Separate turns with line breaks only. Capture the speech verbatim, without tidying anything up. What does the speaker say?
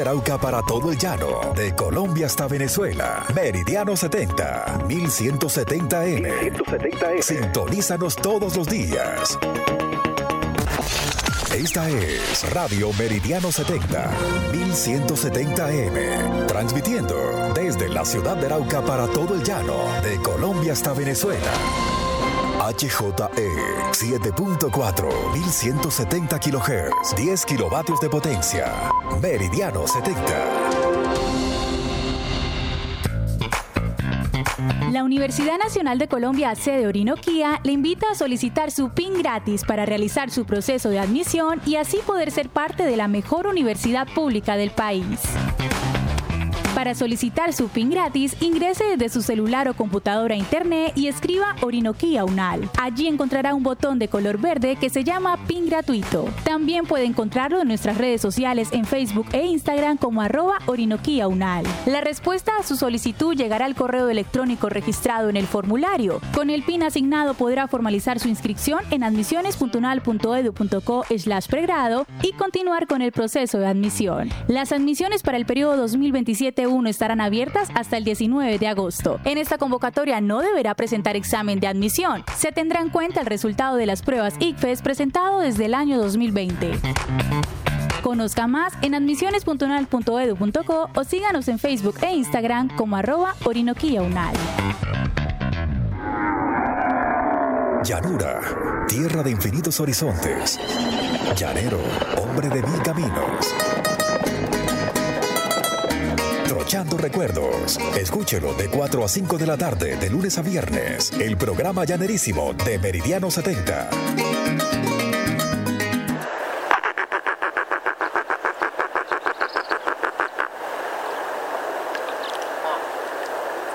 Arauca para todo el llano, de Colombia hasta Venezuela. Meridiano setenta, mil ciento setenta eme. Sintonízanos todos los días. Esta es Radio Meridiano setenta, mil ciento setenta eme, transmitiendo desde la ciudad de Arauca para todo el llano, de Colombia hasta Venezuela. H J E siete punto cuatro, mil ciento setenta kilohertz, diez kilovatios de potencia. Meridiano setenta.
La Universidad Nacional de Colombia, sede Orinoquía, le invita a solicitar su P I N gratis para realizar su proceso de admisión y así poder ser parte de la mejor universidad pública del país. Para solicitar su P I N gratis, ingrese desde su celular o computadora a internet y escriba Orinoquía UNAL. Allí encontrará un botón de color verde que se llama P I N gratuito. También puede encontrarlo en nuestras redes sociales en Facebook e Instagram como arroba Orinoquía UNAL. La respuesta a su solicitud llegará al correo electrónico registrado en el formulario. Con el P I N asignado podrá formalizar su inscripción en admisiones punto unal punto edu punto co slash pregrado y continuar con el proceso de admisión. Las admisiones para el periodo dos mil veintisiete uno estarán abiertas hasta el diecinueve de agosto. En esta convocatoria no deberá presentar examen de admisión. Se tendrá en cuenta el resultado de las pruebas I C F E S presentado desde el año dos mil veinte. Conozca más en admisiones punto unal punto edu punto co o síganos en Facebook e Instagram como arroba Orinoquía UNAL.
Llanura, tierra de infinitos horizontes. Llanero, hombre de mil caminos. Trochando recuerdos. Escúchelo de cuatro a cinco de la tarde, de lunes a viernes. El programa llanerísimo de Meridiano setenta.